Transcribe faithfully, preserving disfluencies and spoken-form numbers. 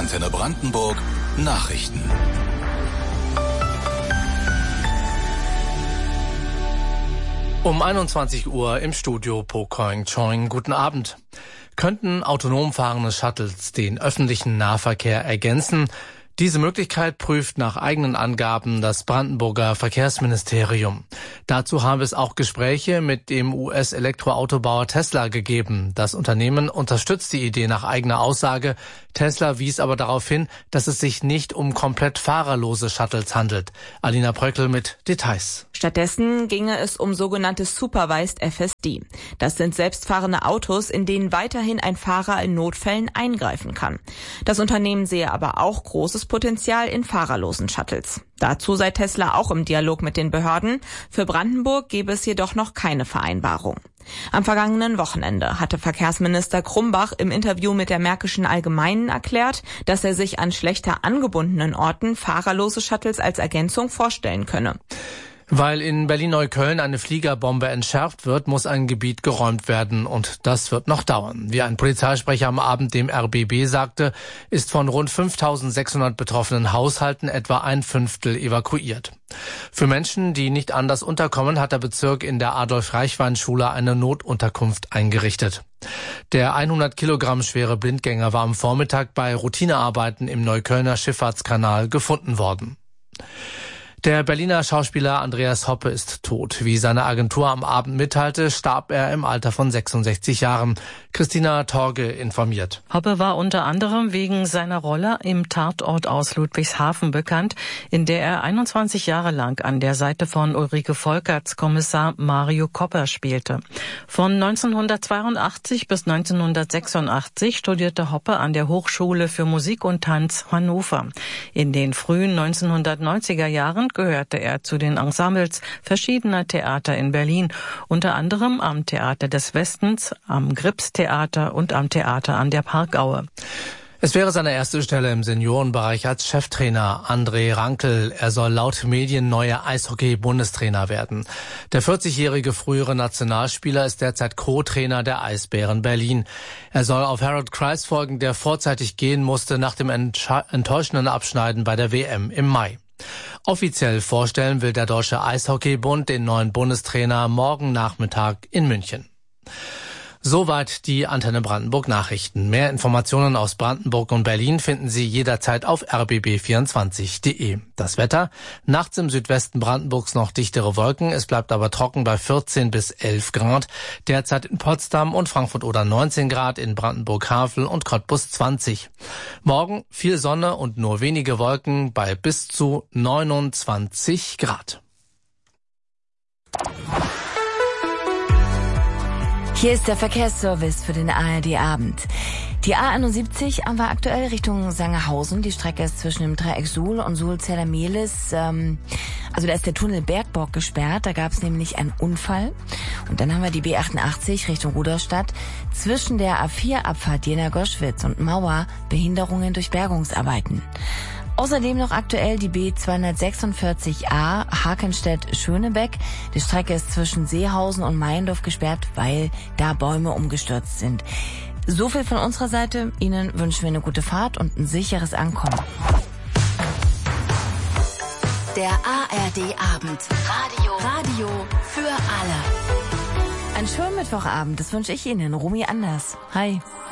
Antenne Brandenburg Nachrichten. Um einundzwanzig Uhr im Studio Po Koing Choing. Guten Abend. Könnten autonom fahrende Shuttles den öffentlichen Nahverkehr ergänzen? Diese Möglichkeit prüft nach eigenen Angaben das Brandenburger Verkehrsministerium. Dazu habe es auch Gespräche mit dem U S-Elektroautobauer Tesla gegeben. Das Unternehmen unterstützt die Idee nach eigener Aussage. Tesla wies aber darauf hin, dass es sich nicht um komplett fahrerlose Shuttles handelt. Alina Bröckel mit Details. Stattdessen ginge es um sogenannte Supervised F S D. Das sind selbstfahrende Autos, in denen weiterhin ein Fahrer in Notfällen eingreifen kann. Das Unternehmen sehe aber auch großes Potenzial in fahrerlosen Shuttles. Dazu sei Tesla auch im Dialog mit den Behörden. Für Brandenburg gäbe es jedoch noch keine Vereinbarung. Am vergangenen Wochenende hatte Verkehrsminister Krumbach im Interview mit der Märkischen Allgemeinen erklärt, dass er sich an schlechter angebundenen Orten fahrerlose Shuttles als Ergänzung vorstellen könne. Weil in Berlin-Neukölln eine Fliegerbombe entschärft wird, muss ein Gebiet geräumt werden und das wird noch dauern. Wie ein Polizeisprecher am Abend dem R B B sagte, ist von rund fünftausendsechshundert betroffenen Haushalten etwa ein Fünftel evakuiert. Für Menschen, die nicht anders unterkommen, hat der Bezirk in der Adolf-Reichwein-Schule eine Notunterkunft eingerichtet. Der hundert Kilogramm schwere Blindgänger war am Vormittag bei Routinearbeiten im Neuköllner Schifffahrtskanal gefunden worden. Der Berliner Schauspieler Andreas Hoppe ist tot. Wie seine Agentur am Abend mitteilte, starb er im Alter von sechsundsechzig Jahren. Christina Torge informiert. Hoppe war unter anderem wegen seiner Rolle im Tatort aus Ludwigshafen bekannt, in der er einundzwanzig Jahre lang an der Seite von Ulrike Volkerts Kommissar Mario Kopper spielte. Von neunzehnhundertzweiundachtzig bis neunzehnhundertsechsundachtzig studierte Hoppe an der Hochschule für Musik und Tanz Hannover. In den frühen neunzehnhundertneunziger Jahren gehörte er zu den Ensembles verschiedener Theater in Berlin, unter anderem am Theater des Westens, am Gripstheater und am Theater an der Parkaue. Es wäre seine erste Stelle im Seniorenbereich als Cheftrainer. André Rankel, er soll laut Medien neuer Eishockey-Bundestrainer werden. Der vierzigjährige frühere Nationalspieler ist derzeit Co-Trainer der Eisbären Berlin. Er soll auf Harold Kreis folgen, der vorzeitig gehen musste nach dem enttäuschenden Abschneiden bei der W M im Mai. Offiziell vorstellen will der Deutsche Eishockeybund den neuen Bundestrainer morgen Nachmittag in München. Soweit die Antenne Brandenburg Nachrichten. Mehr Informationen aus Brandenburg und Berlin finden Sie jederzeit auf r b b vierundzwanzig punkt d e. Das Wetter: Nachts im Südwesten Brandenburgs noch dichtere Wolken, es bleibt aber trocken bei vierzehn bis elf Grad. Derzeit in Potsdam und Frankfurt oder neunzehn Grad, in Brandenburg-Havel und Cottbus zwanzig. Morgen viel Sonne und nur wenige Wolken bei bis zu neunundzwanzig Grad. Hier ist der Verkehrsservice für den A R D-Abend. Die A einundsiebzig war aktuell Richtung Sangerhausen. Die Strecke ist zwischen dem Dreieck Suhl und Suhl-Zella-Mehlis. Ähm, also da ist der Tunnel Bergborg gesperrt. Da gab es nämlich einen Unfall. Und dann haben wir die B achtundachtzig Richtung Rudolstadt. Zwischen der A vier Abfahrt Jena-Goschwitz und Mauer Behinderungen durch Bergungsarbeiten. Außerdem noch aktuell die B zweihundertsechsundvierzig A Hakenstedt-Schönebeck. Die Strecke ist zwischen Seehausen und Meiendorf gesperrt, weil da Bäume umgestürzt sind. So viel von unserer Seite. Ihnen wünschen wir eine gute Fahrt und ein sicheres Ankommen. Der A R D-Abend. Radio. Radio für alle. Einen schönen Mittwochabend, das wünsche ich Ihnen. Romy Anders. Hi.